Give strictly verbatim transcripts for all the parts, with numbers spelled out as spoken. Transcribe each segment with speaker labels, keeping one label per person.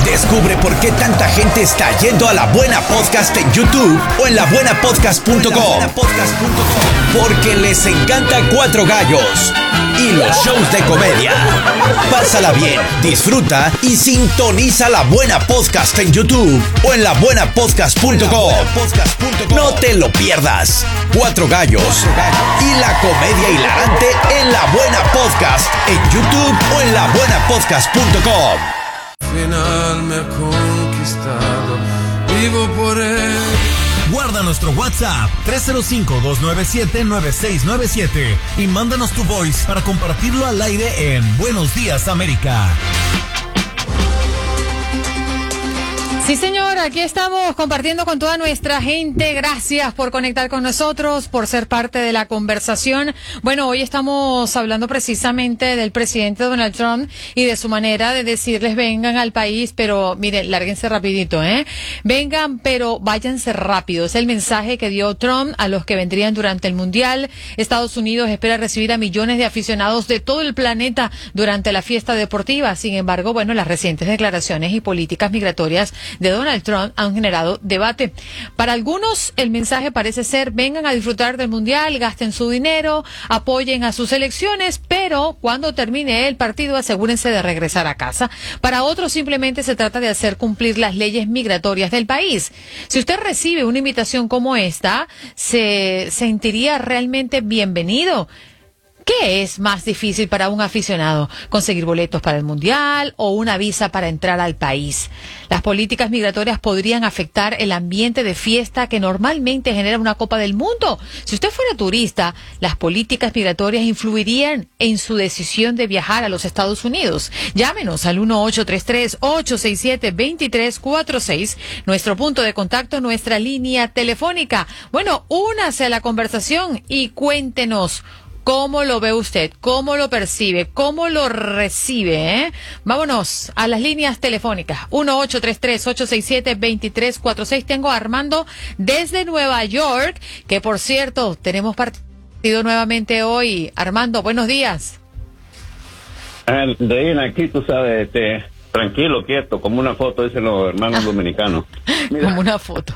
Speaker 1: Descubre por qué tanta gente está yendo a La Buena Podcast en YouTube o en la buena podcast punto com. Porque les encanta Cuatro Gallos y los shows de comedia. Pásala bien, disfruta y sintoniza La Buena Podcast en YouTube o en la buena podcast punto com. No te lo pierdas. Cuatro Gallos y la comedia hilarante en La Buena Podcast en YouTube o en la buena podcast punto com.
Speaker 2: Final me ha conquistado, vivo por él.
Speaker 3: Guarda nuestro WhatsApp tres cero cinco, dos nueve siete, nueve seis nueve siete y mándanos tu voice para compartirlo al aire en Buenos Días América.
Speaker 4: Sí, señor, aquí estamos compartiendo con toda nuestra gente. Gracias por conectar con nosotros, por ser parte de la conversación. Bueno, hoy estamos hablando precisamente del presidente Donald Trump y de su manera de decirles vengan al país, pero miren, lárguense rapidito, ¿eh? Vengan, pero váyanse rápido. Es el mensaje que dio Trump a los que vendrían durante el Mundial. Estados Unidos espera recibir a millones de aficionados de todo el planeta durante la fiesta deportiva. Sin embargo, bueno, las recientes declaraciones y políticas migratorias de Donald Trump han generado debate. Para algunos, el mensaje parece ser vengan a disfrutar del Mundial, gasten su dinero, apoyen a sus elecciones, pero cuando termine el partido asegúrense de regresar a casa. Para otros, simplemente se trata de hacer cumplir las leyes migratorias del país. Si usted recibe una invitación como esta, ¿se sentiría realmente bienvenido? ¿Qué es más difícil para un aficionado? ¿Conseguir boletos para el Mundial o una visa para entrar al país? Las políticas migratorias podrían afectar el ambiente de fiesta que normalmente genera una Copa del Mundo. Si usted fuera turista, las políticas migratorias influirían en su decisión de viajar a los Estados Unidos. Llámenos al uno ocho tres tres, ocho seis siete, dos tres cuatro seis, nuestro punto de contacto, nuestra línea telefónica. Bueno, únase a la conversación y cuéntenos ¿cómo lo ve usted? ¿Cómo lo percibe? ¿Cómo lo recibe? ¿Eh? Vámonos a las líneas telefónicas. uno ocho tres tres, ocho seis siete, dos tres cuatro seis. Tengo a Armando desde Nueva York, que por cierto, tenemos partido nuevamente hoy. Armando, buenos días.
Speaker 5: Reina, aquí tú sabes, este, tranquilo, quieto, como una foto, dicen los hermanos dominicanos. Mira.
Speaker 4: Como una foto.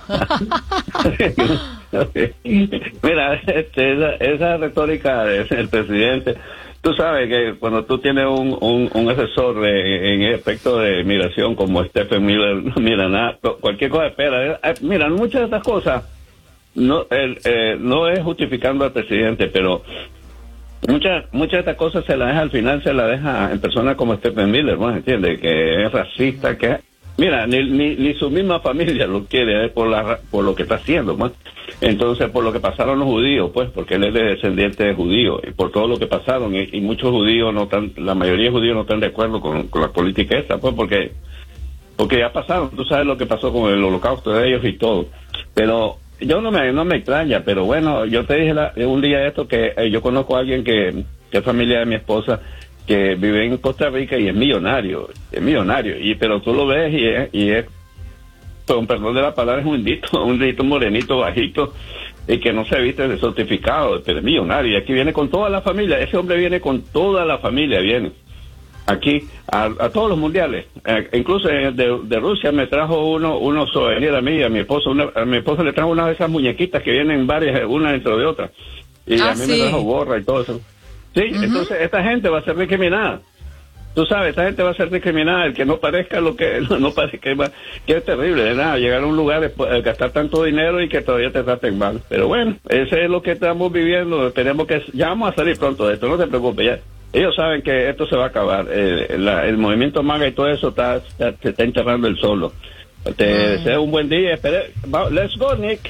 Speaker 5: Mira, este, esa, esa retórica del presidente, tú sabes que cuando tú tienes un, un, un asesor de, en aspecto de migración como Stephen Miller, mira, nada, cualquier cosa espera. Mira, muchas de estas cosas no, el, eh, no es justificando al presidente, pero muchas muchas de estas cosas se las deja al final, se las deja en personas como Stephen Miller, ¿no? ¿Entiendes? Que es racista, que mira, ni, ni, ni su misma familia lo quiere, eh, por la por lo que está haciendo, pues. Entonces, por lo que pasaron los judíos, pues, porque él es de descendiente de judío, y por todo lo que pasaron, y, y muchos judíos no están, la mayoría de judíos no están de acuerdo con, con la política esta, pues, porque porque ya pasaron, tú sabes lo que pasó con el holocausto de ellos y todo. Pero yo no me no me extraña, pero bueno, yo te dije la, un día esto que eh, yo conozco a alguien que, que es familia de mi esposa, que vive en Costa Rica y es millonario, es millonario, y pero tú lo ves y es, y es con perdón de la palabra, es un indito, un indito morenito, bajito, y que no se viste de certificado, pero es millonario, y aquí viene con toda la familia, ese hombre viene con toda la familia, viene aquí a, a todos los mundiales, eh, incluso de, de Rusia me trajo uno, uno souvenir a mí, a mi esposo, una, a mi esposo le trajo una de esas muñequitas que vienen varias, una dentro de otra, y ah, a mí sí. Me trajo gorra y todo eso. Sí, uh-huh. Entonces esta gente va a ser discriminada. Tú sabes, esta gente va a ser discriminada, el que no parezca lo que no, no parezca que, va, que es terrible, de nada, llegar a un lugar, después, gastar tanto dinero y que todavía te traten mal. Pero bueno, ese es lo que estamos viviendo, tenemos que, ya vamos a salir pronto de esto, no te preocupes, ya. Ellos saben que esto se va a acabar, eh, la, el movimiento MAGA y todo eso está, está, se está enterrando el solo. Te mm. deseo un buen día, espere, let's go, Nick.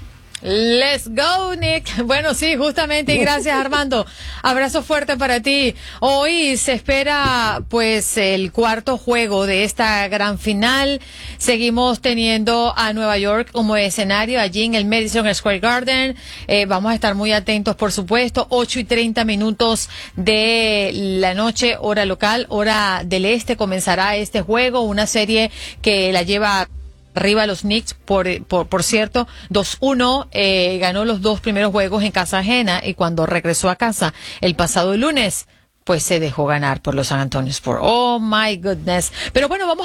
Speaker 4: Let's go, Nick. Bueno, sí, justamente, y gracias, Armando. Abrazo fuerte para ti. Hoy se espera, pues, el cuarto juego de esta gran final. Seguimos teniendo a Nueva York como escenario allí en el Madison Square Garden. Eh, vamos a estar muy atentos, por supuesto. Ocho y treinta minutos de la noche, hora local, hora del este, comenzará este juego. Una serie que la lleva arriba los Knicks, por, por, por cierto, dos uno, eh, ganó los dos primeros juegos en casa ajena, y cuando regresó a casa el pasado lunes, pues se dejó ganar por los San Antonio Spurs. Oh my goodness. Pero bueno, vamos